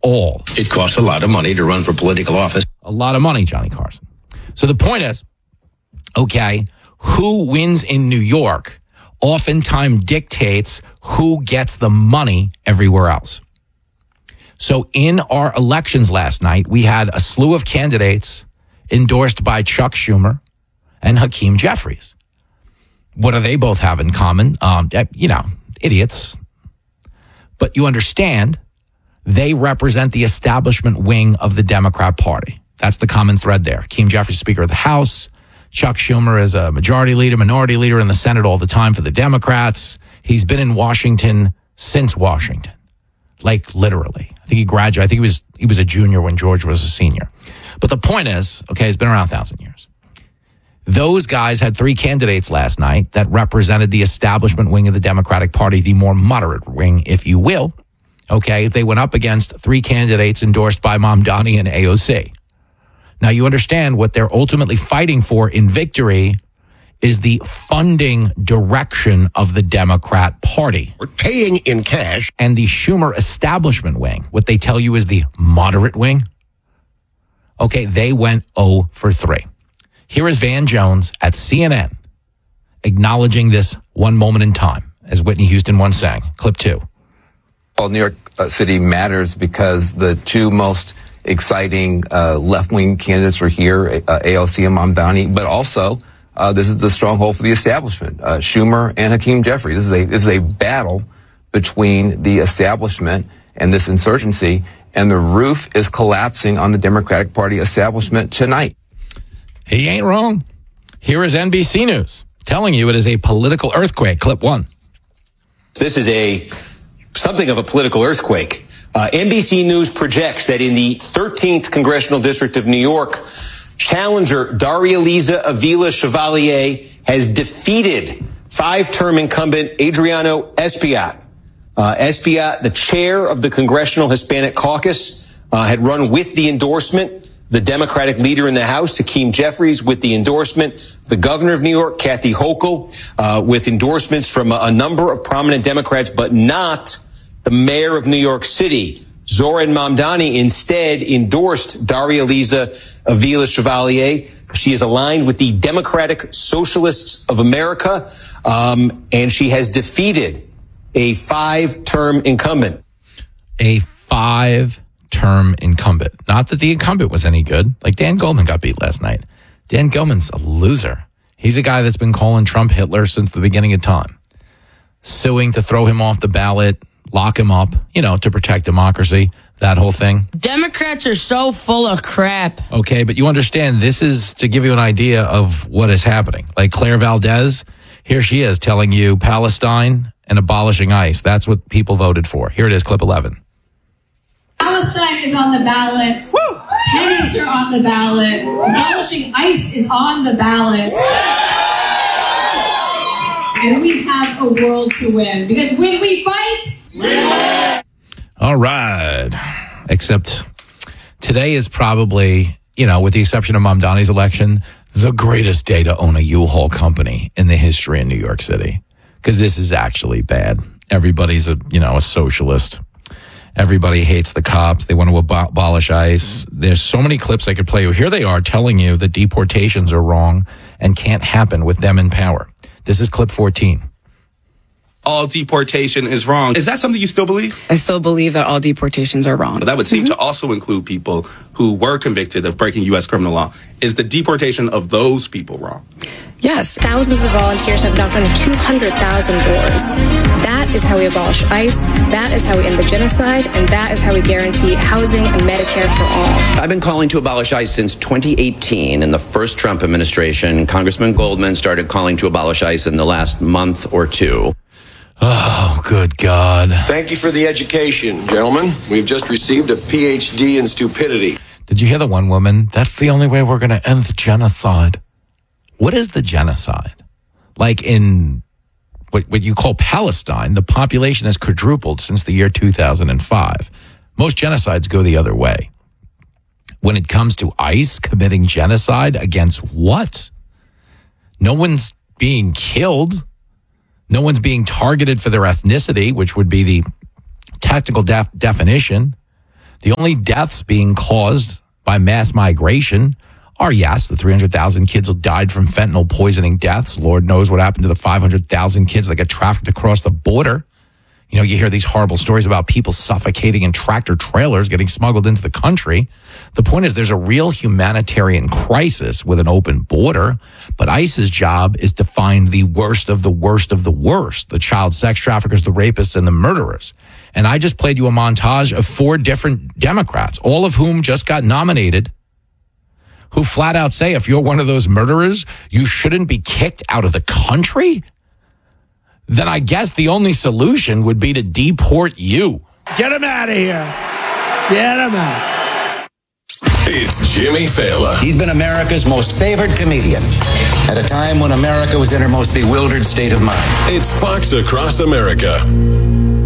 all. It costs a lot of money to run for political office. A lot of money, Johnny Carson. So the point is, okay, who wins in New York oftentimes dictates who gets the money everywhere else. So in our elections last night, we had a slew of candidates endorsed by Chuck Schumer and Hakeem Jeffries. What do they both have in common? Idiots. But you understand, they represent the establishment wing of the Democrat Party. That's the common thread there. Hakeem Jeffries, Speaker of the House. Chuck Schumer is a majority leader, minority leader in the Senate all the time for the Democrats. He's been in Washington since Washington, like literally. I think he graduated. I think he was a junior when George was a senior. But the point is, okay, he's been around 1,000 years. Those guys had 3 candidates last night that represented the establishment wing of the Democratic Party, the more moderate wing, if you will. Okay, they went up against 3 candidates endorsed by Mamdani and AOC. Now, you understand what they're ultimately fighting for in victory is the funding direction of the Democrat Party. We're paying in cash. And the Schumer establishment wing, what they tell you is the moderate wing. Okay, they went 0 for 3. Here is Van Jones at CNN acknowledging this one moment in time, as Whitney Houston once sang. Clip 2. Well, New York City matters because the 2 most exciting left-wing candidates are here, AOC and Mamdani, but also this is the stronghold for the establishment, Schumer and Hakeem Jeffries. This is a battle between the establishment and this insurgency, and the roof is collapsing on the Democratic Party establishment tonight. He ain't wrong. Here is NBC News telling you it is a political earthquake. Clip 1. This is something of a political earthquake. NBC News projects that in the 13th Congressional District of New York, challenger Darya-Liza Avila Chevalier has defeated 5-term incumbent Adriano Espaillat. Espaillat, the chair of the Congressional Hispanic Caucus, had run with the endorsement. The Democratic leader in the House, Hakeem Jeffries, with the endorsement. The governor of New York, Kathy Hochul, with endorsements from a number of prominent Democrats, but not the mayor of New York City. Zoran Mamdani instead endorsed Darya-Liza Avila Chevalier. She is aligned with the Democratic Socialists of America, and she has defeated a 5-term incumbent. A 5-term incumbent. Not that the incumbent was any good. Like Dan Goldman got beat last night. Dan Goldman's a loser. He's a guy that's been calling Trump Hitler since the beginning of time. Suing to throw him off the ballot, lock him up, to protect democracy, that whole thing. Democrats are so full of crap. Okay, but you understand this is to give you an idea of what is happening. Like Claire Valdez, here she is telling you Palestine and abolishing ICE. That's what people voted for. Here it is, clip 11. Palestine is on the ballot. Woo! Tenants are on the ballot. Abolishing ICE is on the ballot. And we have a world to win. Because when we fight, we win. All right. Except today is probably, with the exception of Mamdani's election, the greatest day to own a U-Haul company in the history of New York City. Because this is actually bad. Everybody's a socialist. Everybody hates the cops. They want to abolish ICE. There's so many clips I could play you. Here they are telling you that deportations are wrong and can't happen with them in power. This is clip 14. All deportation is wrong. Is that something you still believe? I still believe that all deportations are wrong. But that would seem to also include people who were convicted of breaking U.S. criminal law. Is the deportation of those people wrong? Yes. Thousands of volunteers have knocked on 200,000 doors. That is how we abolish ICE. That is how we end the genocide. And that is how we guarantee housing and Medicare for all. I've been calling to abolish ICE since 2018. In the first Trump administration, Congressman Goldman started calling to abolish ICE in the last month or two. Oh, good God. Thank you for the education, gentlemen. We've just received a PhD in stupidity. Did you hear the one woman? That's the only way we're going to end the genocide. What is the genocide? Like in what you call Palestine, the population has quadrupled since the year 2005. Most genocides go the other way. When it comes to ICE committing genocide against what? No one's being killed. No one's being targeted for their ethnicity, which would be the technical definition. The only deaths being caused by mass migration are, yes, the 300,000 kids who died from fentanyl poisoning deaths. Lord knows what happened to the 500,000 kids that got trafficked across the border. You know, you hear these horrible stories about people suffocating in tractor trailers getting smuggled into the country. The point is there's a real humanitarian crisis with an open border, but ICE's job is to find the worst of the worst of the worst, the child sex traffickers, the rapists, and the murderers. And I just played you a montage of 4 different Democrats, all of whom just got nominated, who flat out say if you're one of those murderers, you shouldn't be kicked out of the country. Then I guess the only solution would be to deport you. Get him out of here. Get him out. It's Jimmy Fallon. He's been America's most favored comedian at a time when America was in her most bewildered state of mind. It's Fox Across America.